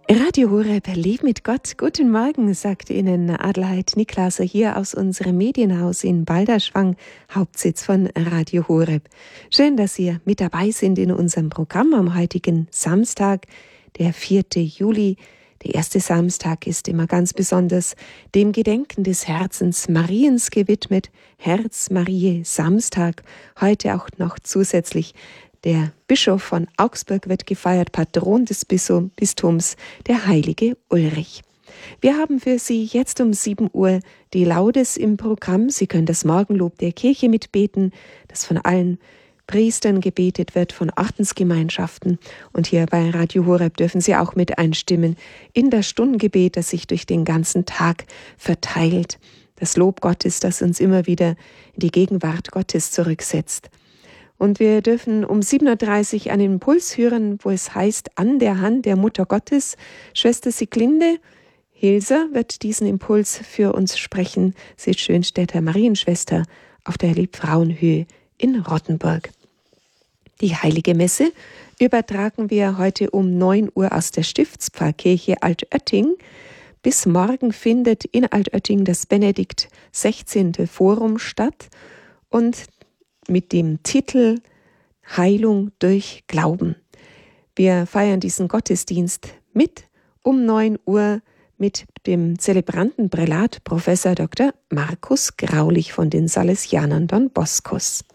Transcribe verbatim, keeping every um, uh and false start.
Radio Horeb, Leb mit Gott. Guten Morgen, sagt Ihnen Adelheid Niklaser hier aus unserem Medienhaus in Balderschwang, Hauptsitz von Radio Horeb. Schön, dass Sie mit dabei sind in unserem Programm am heutigen Samstag, der vierte Juli. Der erste Samstag ist immer ganz besonders dem Gedenken des Herzens Mariens gewidmet. Herz Mariä Samstag, heute auch noch zusätzlich der Bischof von Augsburg wird gefeiert, Patron des Bistums, der heilige Ulrich. Wir haben für Sie jetzt um sieben Uhr die Laudes im Programm. Sie können das Morgenlob der Kirche mitbeten, das von allen Priestern gebetet wird, von Ordensgemeinschaften. Und hier bei Radio Horeb dürfen Sie auch mit einstimmen in das Stundengebet, das sich durch den ganzen Tag verteilt. Das Lob Gottes, das uns immer wieder in die Gegenwart Gottes zurücksetzt. Und wir dürfen um sieben Uhr dreißig einen Impuls hören, wo es heißt, an der Hand der Mutter Gottes. Schwester Sieglinde Hilser wird diesen Impuls für uns sprechen. Sie ist Schönstädter Marienschwester auf der Liebfrauenhöhe in Rottenburg. Die Heilige Messe übertragen wir heute um neun Uhr aus der Stiftspfarrkirche Altötting. Bis morgen findet in Altötting das Benedikt sechzehnte Forum statt und mit dem Titel Heilung durch Glauben. Wir feiern diesen Gottesdienst mit um neun Uhr mit dem Zelebrantenprälat Professor Doktor Markus Graulich von den Salesianern Don Boscos.